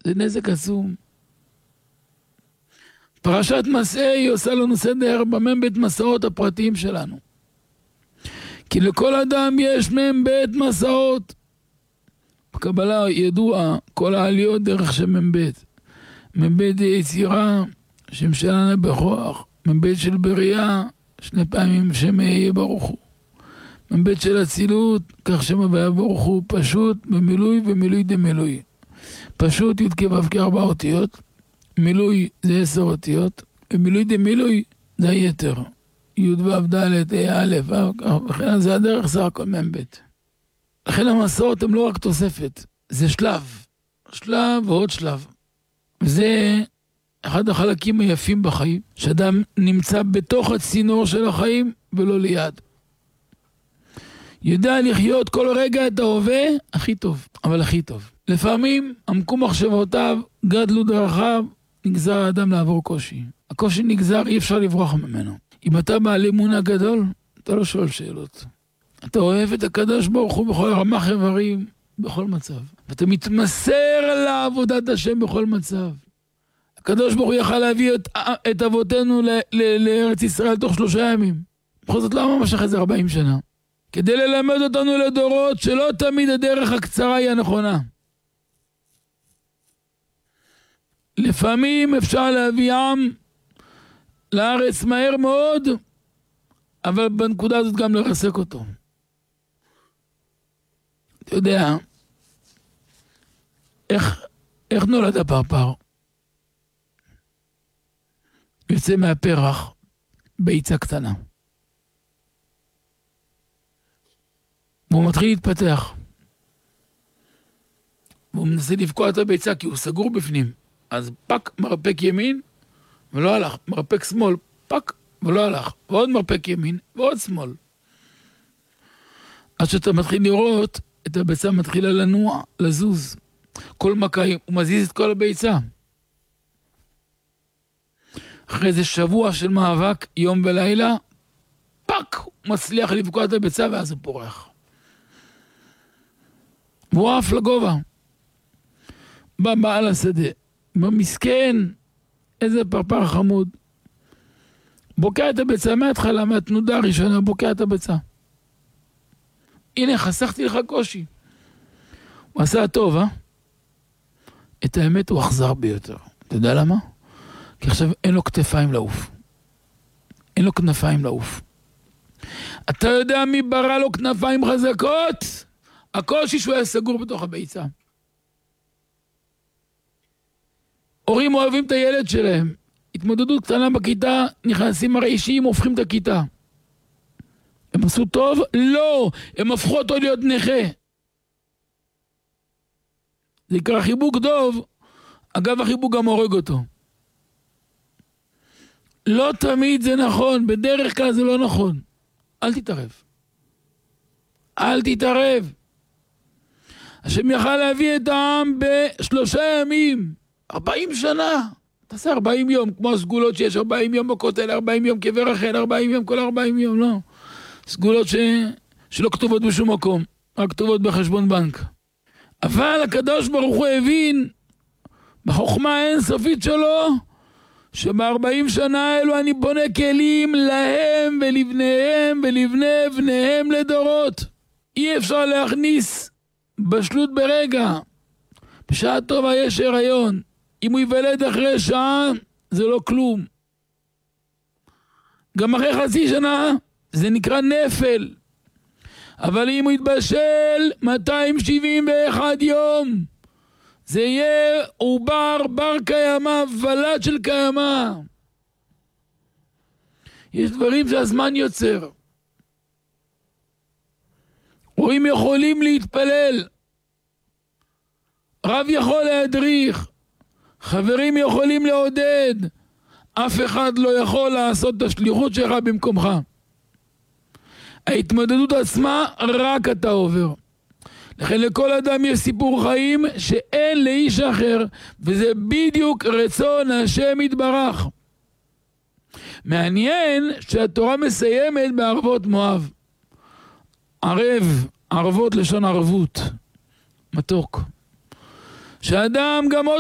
זה נזק עצום. פרשת מסעי עושה לנו סדר במ"ב מסעות הפרטיים שלנו. כי לכל אדם יש מ"ב מסעות. בקבלה ידוע כל העליות דרך של מ"ב. מ"ב זה יצירה שמשלנה בכוח. מ"ב של בריאה, 2 פעמים שם יהיה ברוך הוא. מ"ב של אצילות, כך שם הוויה ברוך הוא, פשוט במילוי ומילוי דמילוי. פשוט י' כו' כ4 אותיות, מילוי זה 10 אותיות, ומילוי דמילוי זה היתר. י' ו' ד' א' וכן זה הדרך סך הכל מ"ב. לכן המסעות הם לא רק תוספת, זה שלב. שלב ועוד שלב. וזה אחד החלקים היפים בחיים, שאדם נמצא בתוך הצינור של החיים ולא ליד. יודע לחיות כל רגע את ההווה הכי טוב, אבל הכי טוב. לפעמים עמקו מחשבותיו, גדלו דרכיו, נגזר האדם לעבור קושי. הקושי נגזר, אי אפשר לברוח ממנו. אם אתה בעל אמונה גדול, אתה לא שואל שאלות. אתה אוהב את הקדוש ברוך הוא בכל רמ"ח איברים, בכל מצב. ואתה מתמסר לעבודת השם בכל מצב. הקדוש ברוך הוא יכל להביא את אבותינו לארץ ישראל תוך 3 ימים. בכל זאת למה משך איזה 40 שנה? כדי ללמד אותנו לדורות שלא תמיד הדרך הקצרה היא הנכונה. לפעמים אפשר להביא עם לארץ מהר מאוד, אבל בנקודה הזאת גם לרסק אותו. אתה יודע, איך נולד הפרפר? יוצא מהפרח ביצה קטנה. והוא מתחיל להתפתח. והוא מנסה לבקוע את הביצה כי הוא סגור בפנים. אז פק מרפק ימין ולא הלך. מרפק שמאל, פק ולא הלך. ועוד מרפק ימין ועוד שמאל. עד שאתה מתחיל לראות את הביצה מתחילה לנוע, לזוז. כל מכה הוא מזיז את כל הביצה. אחרי איזה שבוע של מאבק, יום ולילה, פק, הוא מצליח לבקוע את הביצה ואז הוא פורח. והוא עף לגובה. בא בעל השדה, במסכן, איזה פרפר חמוד. בוקע את הביצה מההתחלה, מהתנודה הראשונה, בוקע את הביצה. הנה, חסכתי לך קושי. הוא עשה טוב, את האמת הוא אכזר ביותר. אתה יודע למה? כי עכשיו אין לו כתפיים לעוף. אין לו כנפיים לעוף. אתה יודע מי ברא לו כנפיים חזקות? הקושי שהוא היה סגור בתוך הביצה. הורים אוהבים את הילד שלהם. התמודדות קטנה בכיתה, נכנסים הרעישים, הופכים את הכיתה. הם עשו טוב? לא! הם הפכו אותו להיות נכה. זה יקרה חיבוק דוב, אגב החיבוק גם הורג אותו. לא תמיד זה נכון, בדרך כלל זה לא נכון. אל תתערב. אל תתערב. השם יכל להביא את העם ב3 ימים, 40 שנה. תעשה 40 יום, כמו הסגולות שיש 40 יום בכותל, 40 יום קבר רחל, 40 יום, כל 40 יום, לא. סגולות שלא כתובות בשום מקום, רק כתובות בחשבון בנק. אבל הקדוש ברוך הוא הבין, בחוכמה האינסופית שלו, שב40 שנה האלו אני בונה כלים להם ולבניהם ולבני בניהם לדורות. אי אפשר להכניס בשלות ברגע. בשעה טובה יש הריון. אם הוא ייוולד אחרי שעה, זה לא כלום. גם אחרי חצי שנה, זה נקרא נפל. אבל אם הוא יתבשל 271 יום, זה יהיה עובר בר קיימא, ולד של קיימא. יש דברים שהזמן יוצר. הורים יכולים להתפלל. רב יכול להדריך. חברים יכולים לעודד. אף אחד לא יכול לעשות את השליחות שלך במקומך. ההתמודדות עצמה רק אתה עובר. לכן לכל אדם יש סיפור חיים שאין לאיש אחר, וזה בדיוק רצון השם יתברך. מעניין שהתורה מסיימת בערבות מואב. ערב, ערבות לשון ערבות, מתוק. שאדם גם עוד